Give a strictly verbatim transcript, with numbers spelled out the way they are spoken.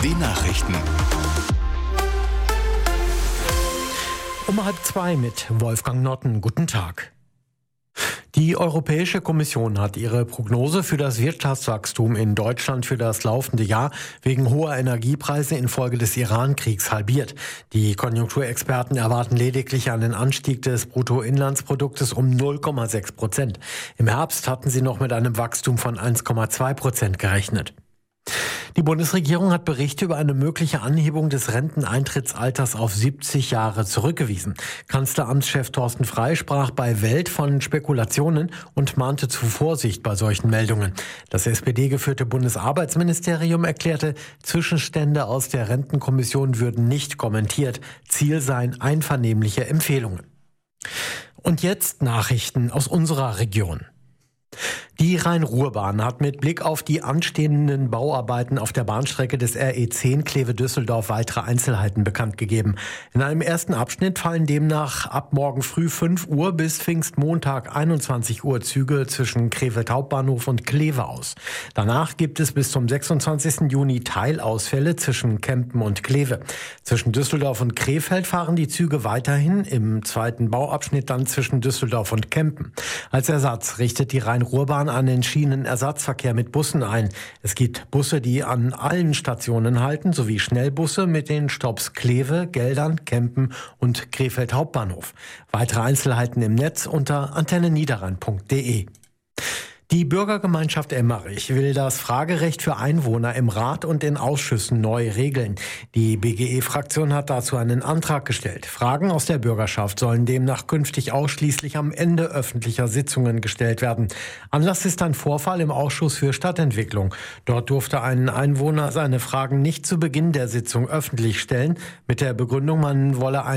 die Nachrichten. Um halb zwei mit Wolfgang Notten. Guten Tag. Die Europäische Kommission hat ihre Prognose für das Wirtschaftswachstum in Deutschland für das laufende Jahr wegen hoher Energiepreise infolge des Iran-Kriegs halbiert. Die Konjunkturexperten erwarten lediglich einen Anstieg des Bruttoinlandsproduktes um null Komma sechs Prozent. Im Herbst hatten sie noch mit einem Wachstum von eins Komma zwei Prozent gerechnet. Die Bundesregierung hat Berichte über eine mögliche Anhebung des Renteneintrittsalters auf siebzig Jahre zurückgewiesen. Kanzleramtschef Thorsten Frey sprach bei Welt von Spekulationen und mahnte zu Vorsicht bei solchen Meldungen. Das S P D-geführte Bundesarbeitsministerium erklärte, Zwischenstände aus der Rentenkommission würden nicht kommentiert. Ziel seien einvernehmliche Empfehlungen. Und jetzt Nachrichten aus unserer Region. Die Rhein-Ruhr-Bahn hat mit Blick auf die anstehenden Bauarbeiten auf der Bahnstrecke des R E zehn Kleve-Düsseldorf weitere Einzelheiten bekannt gegeben. In einem ersten Abschnitt fallen demnach ab morgen früh fünf Uhr bis Pfingstmontag einundzwanzig Uhr Züge zwischen Krefeld Hauptbahnhof und Kleve aus. Danach gibt es bis zum sechsundzwanzigsten Juni Teilausfälle zwischen Kempen und Kleve. Zwischen Düsseldorf und Krefeld fahren die Züge weiterhin, im zweiten Bauabschnitt dann zwischen Düsseldorf und Kempen. Als Ersatz richtet die Rhein-Ruhr-Bahn an den Schienen Ersatzverkehr mit Bussen ein. Es gibt Busse, die an allen Stationen halten, sowie Schnellbusse mit den Stopps Kleve, Geldern, Kempen und Krefeld Hauptbahnhof. Weitere Einzelheiten im Netz unter antenne niederrhein punkt de. Die Bürgergemeinschaft Emmerich will das Fragerecht für Einwohner im Rat und in Ausschüssen neu regeln. Die B G E-Fraktion hat dazu einen Antrag gestellt. Fragen aus der Bürgerschaft sollen demnach künftig ausschließlich am Ende öffentlicher Sitzungen gestellt werden. Anlass ist ein Vorfall im Ausschuss für Stadtentwicklung. Dort durfte ein Einwohner seine Fragen nicht zu Beginn der Sitzung öffentlich stellen, mit der Begründung, man wolle ein